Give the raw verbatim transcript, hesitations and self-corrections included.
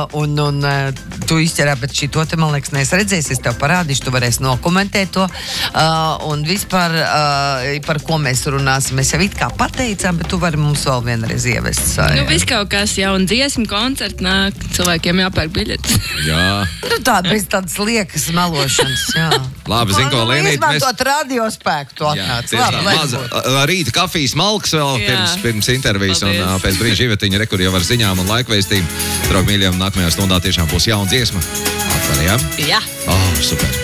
uh, un, un uh, tu izķerā, bet šī to te, man liekas, neesi redzējis, es tev parādīšu, tu varēsi nokomentēt to, uh, un vispār, uh, par ko mēs runāsim, mēs jau it kā pateicām, bet tu vari mums vēl vienreiz ievest. Uh, nu, viss kaut kas jauna dziesmu koncerta nāk, cilvēkiem jāpērk biļetes. Jā. Nu, tā, bez tādas liekas melošanas, jā. Labi, zin, ko, Lienīt, mēs... Izmantot radiospēku, tu atnāc. Labi, maza rīta kafijas malks vēl pirms, pirms intervijas, Paldies. Un pēc brīža Ivetiņa rekur jau ar ziņām un laikveistīm. Draugi mīļiem, nākamajā stundā tiešām būs jauna dziesma. Atvarījām? Jā. Oh, super.